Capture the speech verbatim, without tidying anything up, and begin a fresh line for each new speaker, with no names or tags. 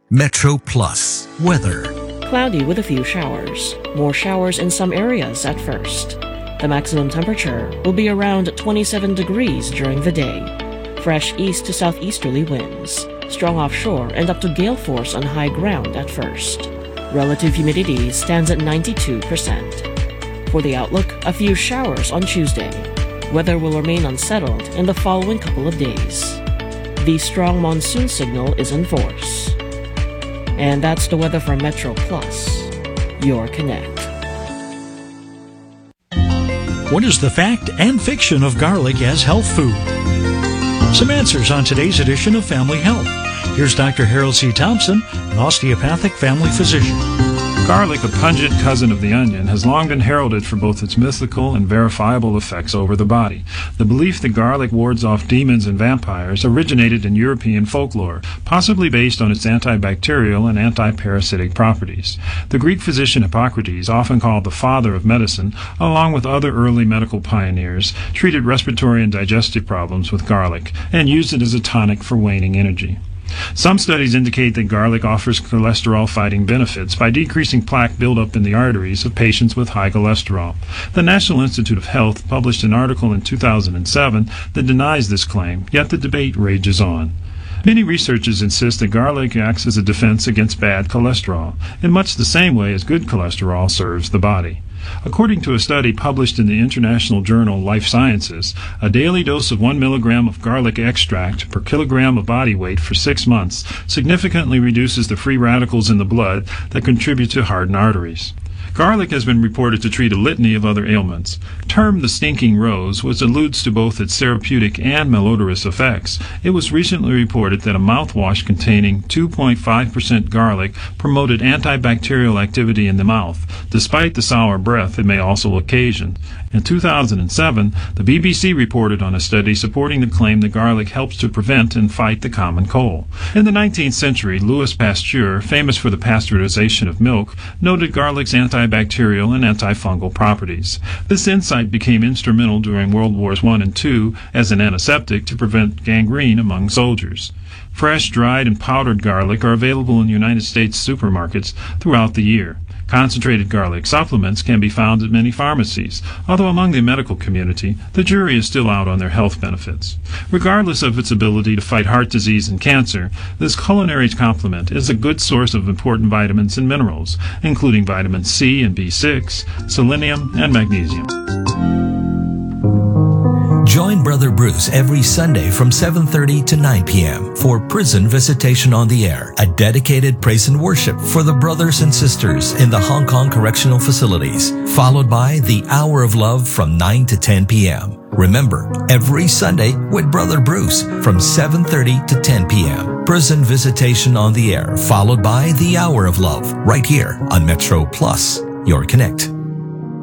Metro Plus weather.
Cloudy with a few showers. More showers in some areas at first. The maximum temperature will be around twenty-seven degrees during the day. Fresh east to southeasterly winds. Strong offshore and up to gale force on high ground at first. Relative humidity stands at ninety-two percent. For the outlook, a few showers on Tuesday. Weather will remain unsettled in the following couple of days. The strong monsoon signal is in force. And that's the weather from Metro Plus, your connect.
What is the fact and fiction of garlic as health food? Some answers on today's edition of Family Health. Here's Doctor Harold C. Thompson, an osteopathic family physician.
Garlic, a pungent cousin of the onion, has long been heralded for both its mythical and verifiable effects over the body. The belief that garlic wards off demons and vampires originated in European folklore, possibly based on its antibacterial and antiparasitic properties. The Greek physician Hippocrates, often called the father of medicine, along with other early medical pioneers, treated respiratory and digestive problems with garlic and used it as a tonic for waning energy. Some studies indicate that garlic offers cholesterol-fighting benefits by decreasing plaque buildup in the arteries of patients with high cholesterol. The National Institute of Health published an article in two thousand seven that denies this claim, yet the debate rages on. Many researchers insist that garlic acts as a defense against bad cholesterol, in much the same way as good cholesterol serves the body. According to a study published in the international journal Life Sciences, a daily dose of one milligram of garlic extract per kilogram of body weight for six months significantly reduces the free radicals in the blood that contribute to hardened arteries. Garlic has been reported to treat a litany of other ailments. Termed the stinking rose, which alludes to both its therapeutic and malodorous effects, it was recently reported that a mouthwash containing two point five percent garlic promoted antibacterial activity in the mouth, despite the sour breath it may also occasion. In two thousand seven, the B B C reported on a study supporting the claim that garlic helps to prevent and fight the common cold. In the nineteenth century, Louis Pasteur, famous for the pasteurization of milk, noted garlic's antibacterial and antifungal properties. This insight became instrumental during World Wars One and Two as an antiseptic to prevent gangrene among soldiers. Fresh, dried, and powdered garlic are available in United States supermarkets throughout the year. Concentrated garlic supplements can be found at many pharmacies, although among the medical community, the jury is still out on their health benefits. Regardless of its ability to fight heart disease and cancer, this culinary complement is a good source of important vitamins and minerals, including vitamin C and B six, selenium, and magnesium.
Join Brother Bruce every Sunday from seven thirty to nine p.m. for Prison Visitation on the Air, a dedicated praise and worship for the brothers and sisters in the Hong Kong correctional facilities, followed by the Hour of Love from nine to ten p.m. Remember, every Sunday with Brother Bruce from seven thirty to ten p.m. Prison Visitation on the Air, followed by the Hour of Love, right here on Metro Plus, your connect.